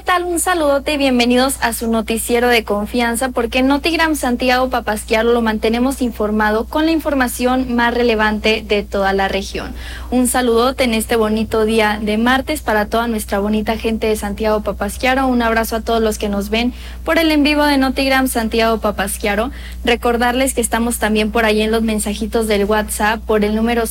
tal? Un saludote y bienvenidos a su noticiero de confianza, porque en Notigram Santiago Papasquiaro lo mantenemos informado con la información más relevante de toda la región. Un saludote en este bonito día de martes para toda nuestra bonita gente de Santiago Papasquiaro. Un abrazo a todos los que nos ven por el en vivo de Notigram Santiago Papasquiaro. Recordarles que estamos también por ahí en los mensajitos del WhatsApp por el número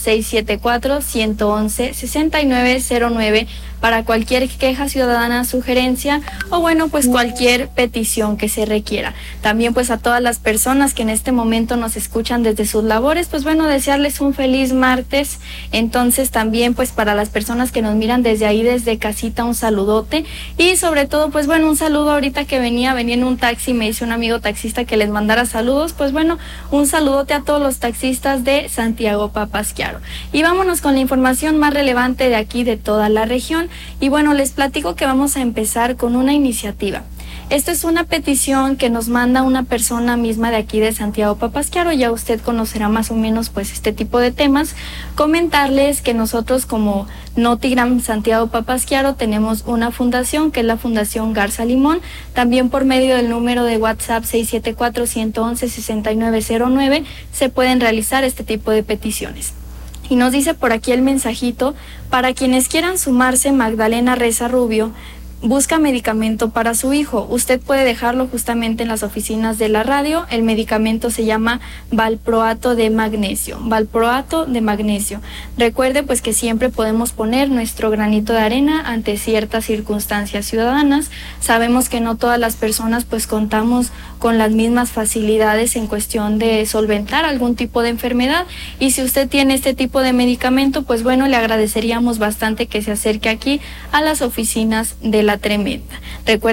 674-111-6909 para cualquier queja ciudadana, sugerencia o bueno, pues cualquier petición que se requiera. También pues a todas las personas que en este momento nos escuchan desde sus labores, pues bueno, desearles un feliz martes. Entonces también pues para las personas que nos miran desde ahí, desde casita, un saludote y sobre todo pues bueno, un saludo ahorita que venía en un taxi, me dice un amigo taxista que les mandara saludos, pues bueno, un saludote a todos los taxistas de Santiago Papasquiaro. Y vámonos con la información más relevante de aquí de toda la región. Y bueno, les platico que vamos a empezar con una iniciativa. Esta es una petición que nos manda una persona misma de aquí de Santiago Papasquiaro. Ya usted conocerá más o menos pues este tipo de temas. Comentarles que nosotros como Notigram Santiago Papasquiaro tenemos una fundación que es la Fundación Garza Limón. También por medio del número de WhatsApp 674-111-6909 se pueden realizar este tipo de peticiones. Y nos dice por aquí el mensajito: para quienes quieran sumarse, Magdalena Reza Rubio busca medicamento para su hijo. Usted puede dejarlo justamente en las oficinas de la radio. El medicamento se llama valproato de magnesio. Valproato de magnesio. Recuerde pues que siempre podemos poner nuestro granito de arena ante ciertas circunstancias ciudadanas. Sabemos que no todas las personas pues contamos con las mismas facilidades en cuestión de solventar algún tipo de enfermedad, y si usted tiene este tipo de medicamento, pues bueno, le agradeceríamos bastante que se acerque aquí a las oficinas de La Tremenda. Recuerde